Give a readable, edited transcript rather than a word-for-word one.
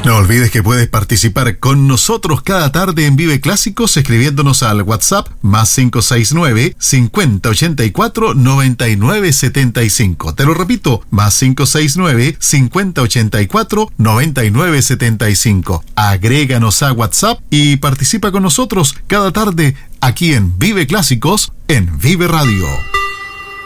No olvides que puedes participar con nosotros cada tarde en Vive Clásicos escribiéndonos al WhatsApp +569 5084 9975. Te lo repito, +569 5084 9975. Agréganos a WhatsApp y participa con nosotros cada tarde aquí en Vive Clásicos en Vive Radio.